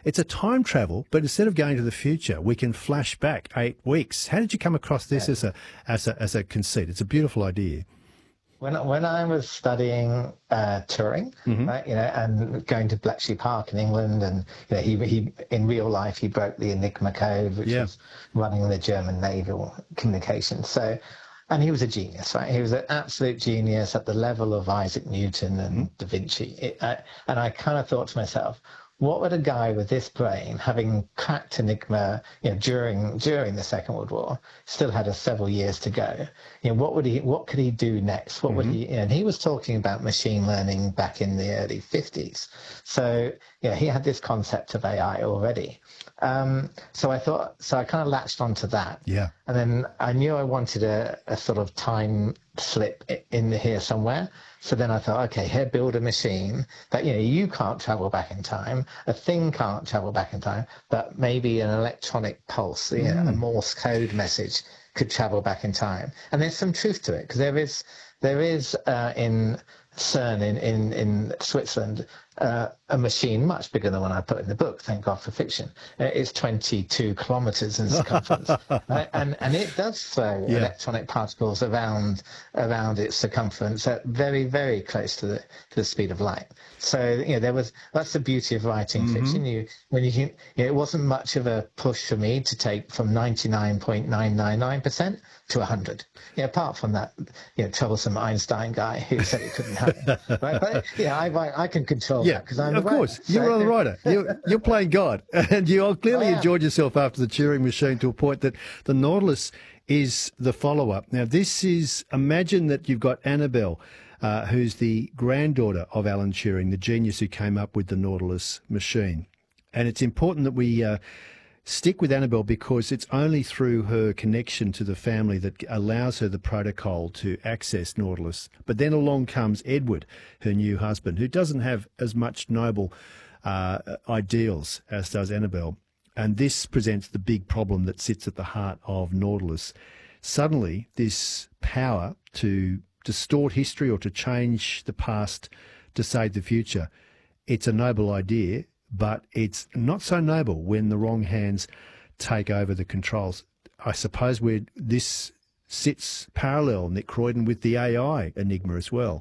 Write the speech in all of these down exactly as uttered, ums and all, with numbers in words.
it's a time travel, but instead of going to the future, we can flash back eight weeks. How did you come across this as a as a as a conceit? It's a beautiful idea. When when I was studying uh, Turing, Mm-hmm. right, you know, and going to Bletchley Park in England, and you know, he he in real life he broke the Enigma code, which Yeah. was running the German naval communications. So, and he was a genius, right? He was an absolute genius at the level of Isaac Newton and Mm-hmm. Da Vinci. It, I, and I kind of thought to myself, what would a guy with this brain, having cracked Enigma, you know, during during the Second World War, still had a several years to go. You know, what would he, what could he do next? What would he? And he was talking about machine learning back in the early fifties. So, yeah, he had this concept of A I already. Um, so I thought, so I kind of latched onto that. Yeah. And then I knew I wanted a, a sort of time slip i- in here somewhere. So then I thought, okay, here, build a machine that, you know, you can't travel back in time, a thing can't travel back in time, but maybe an electronic pulse, you know, a Morse code message could travel back in time. And there's some truth to it, because there is, there is uh, in CERN in, in, in Switzerland, uh, a machine much bigger than one I put in the book, thank God for fiction. Uh, it's twenty-two kilometers in circumference. Right? And, and it does throw Yeah. electronic particles around around its circumference at very, very close to the to the speed of light. So, you know, there was, that's the beauty of writing fiction. You, when you, can- you know, it wasn't much of a push for me to take from ninety-nine point nine nine nine percent to one hundred. You know, apart from that, you know, troublesome Einstein guy who said it couldn't happen. Right? But, yeah, I, I I can control Yeah, that because I'm of the course. writer. You So- were the writer. You're, you're playing God. And you clearly I am. enjoyed yourself after the Turing machine to a point that the Nautilus is the follow-up. Now, this is, imagine that you've got Annabelle, uh, who's the granddaughter of Alan Turing, the genius who came up with the Nautilus machine. And it's important that we uh, stick with Annabelle because it's only through her connection to the family that allows her the protocol to access Nautilus. But then along comes Edward, her new husband, who doesn't have as much noble uh, ideals as does Annabelle. And this presents the big problem that sits at the heart of Nautilus. Suddenly, this power to distort history or to change the past to save the future, it's a noble idea, but it's not so noble when the wrong hands take over the controls. I suppose we're, this sits parallel, Nick Croydon, with the A I enigma as well.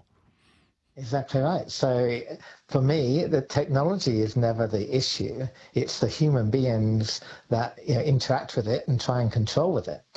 Exactly right. So for me, the technology is never the issue. It's the human beings that, you know, interact with it and try and control with it.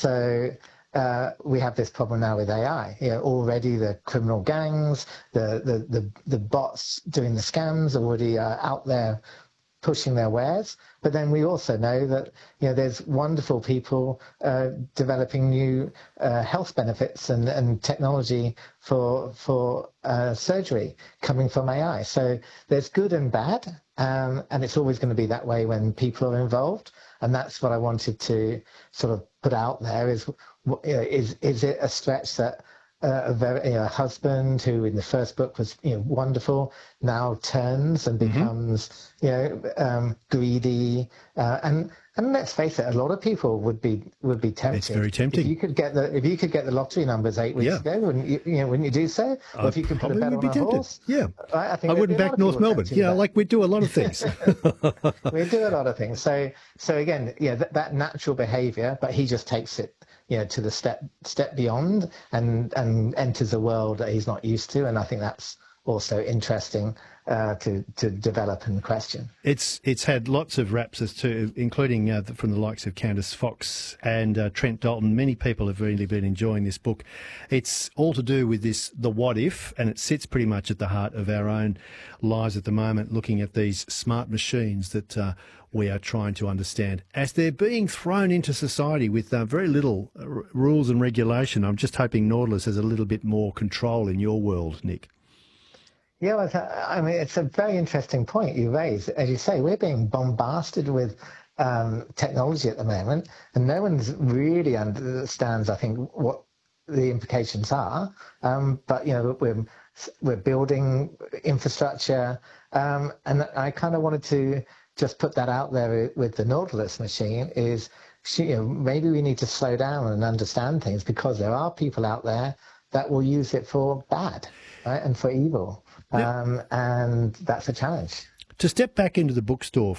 So uh, we have this problem now with A I. You know, already the criminal gangs, the the the, the bots doing the scams are already uh, out there pushing their wares. But then we also know that, you know, there's wonderful people uh, developing new uh, health benefits and, and technology for for uh, surgery coming from A I. So there's good and bad, um, and it's always going to be that way when people are involved. And that's what I wanted to sort of put out there: is you know, is is it a stretch that uh, a very you know, a husband who in the first book was, you know, wonderful, now turns and becomes, you know, um, greedy, uh, and and let's face it, a lot of people would be would be tempted. It's very tempting. If you could get the if you could get the lottery numbers eight weeks Yeah. ago, wouldn't you? You know, wouldn't you do so? Or I if you could put a probably bet would on be a tempted. horse, Yeah. I, I think I there'd wouldn't be a lot back of North people Melbourne. tempted You know, with like we do a lot of things. that. We do a lot of things. So so again, yeah, that, that natural behaviour, but he just takes it, you know, to the step step beyond and and enters a world that he's not used to, and I think that's also interesting uh, to to develop and question. It's it's had lots of raps as to, including uh, from the likes of Candice Fox and uh, Trent Dalton. Many people have really been enjoying this book. It's all to do with this, the what if, and it sits pretty much at the heart of our own lives at the moment, looking at these smart machines that uh, we are trying to understand as they're being thrown into society with uh, very little uh, r- rules and regulation. I'm just hoping Nautilus has a little bit more control in your world, Nick. Yeah, well, I mean, it's a very interesting point you raise. As you say, we're being bombarded with um, technology at the moment, and no one really understands, I think, what the implications are. Um, but, you know, we're, we're building infrastructure, um, and I kind of wanted to just put that out there with the Nautilus machine is, you know, maybe we need to slow down and understand things, because there are people out there that will use it for bad, right, and for evil. Um, and that's a challenge. To step back into the bookstore